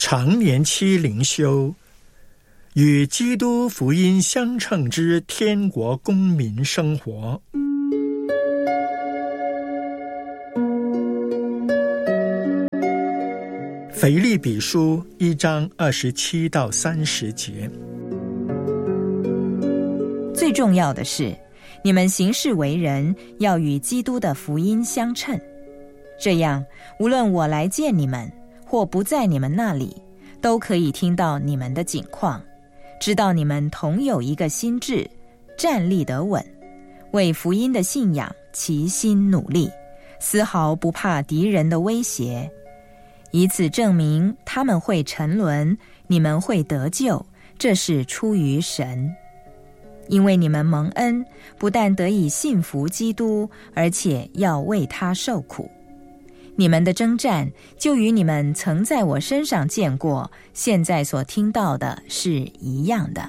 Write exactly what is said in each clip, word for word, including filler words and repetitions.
常年期灵修，与基督福音相称之天国公民生活。腓立比书一章二十七到三十节。 最重要的是，你们行事为人要与基督的福音相称，这样无论我来见你们或不在你们那里，都可以听到你们的景况，知道你们同有一个心志，站立得稳，为福音的信仰齐心努力，丝毫不怕敌人的威胁，以此证明他们会沉沦，你们会得救，这是出于神。因为你们蒙恩，不但得以信服基督，而且要为他受苦。你们的征战就与你们曾在我身上见过，现在所听到的是一样的。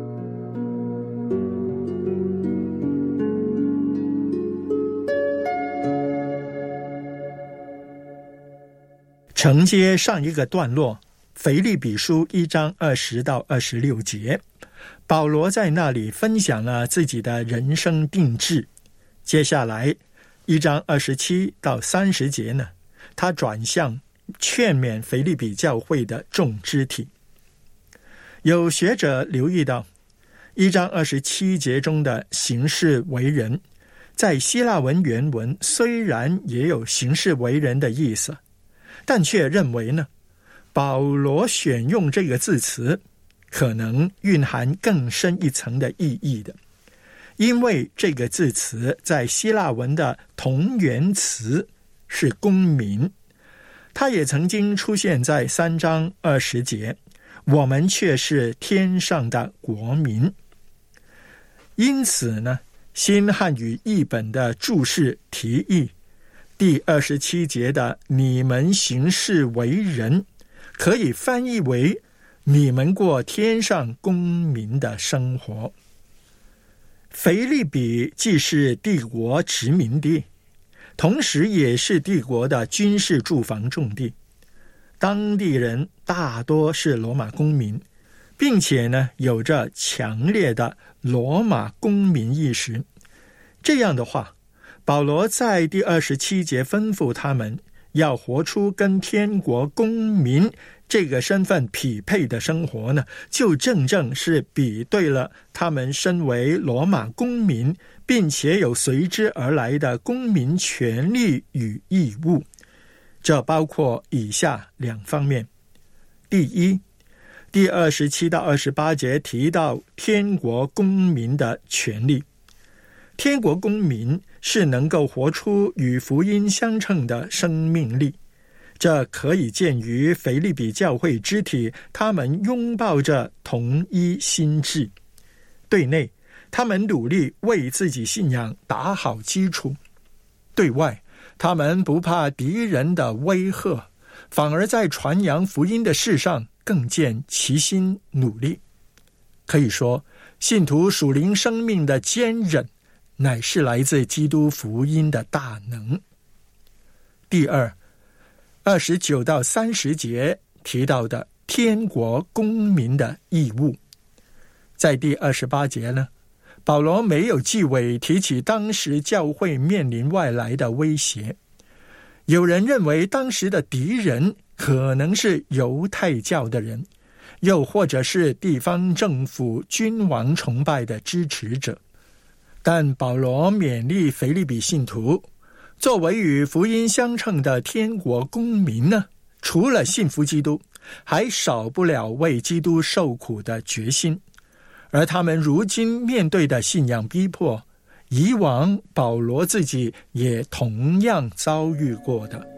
承接上一个段落，腓立比书一章二十到二十六节，保罗在那里分享了自己的人生定志。接下来一章二十七到三十节呢，他转向劝勉腓立比教会的众肢体。有学者留意到，一章二十七节中的行事为人，在希腊文原文虽然也有行事为人的意思，但却认为呢，保罗选用这个字词可能蕴含更深一层的意义的，因为这个字词在希腊文的同源词是公民，它也曾经出现在三章二十节，我们却是天上的国民。因此呢，新汉语译本的注释提议第二十七节的你们行事为人，可以翻译为你们过天上公民的生活。腓立比既是帝国殖民地，同时也是帝国的军事驻防重地，当地人大多是罗马公民，并且呢有着强烈的罗马公民意识。这样的话，保罗在第二十七节吩咐他们要活出跟天国公民这个身份匹配的生活呢，就正正是比对了他们身为罗马公民，并且有随之而来的公民权利与义务。这包括以下两方面。第一，第二十七到二十八节提到天国公民的权利。天国公民是能够活出与福音相称的生命力，这可以见于腓立比教会肢体，他们拥抱着同一心志。对内，他们努力为自己信仰打好基础；对外，他们不怕敌人的威吓，反而在传扬福音的事上更见齐心努力。可以说，信徒属灵生命的坚韧乃是来自基督福音的大能。第二，二十九到三十节提到的天国公民的义务。在第二十八节呢，保罗没有忌讳提起当时教会面临外来的威胁。有人认为当时的敌人可能是犹太教的人，又或者是地方政府君王崇拜的支持者。但保罗勉励腓立比信徒，作为与福音相称的天国公民呢，除了信服基督，还少不了为基督受苦的决心。而他们如今面对的信仰逼迫，以往保罗自己也同样遭遇过的。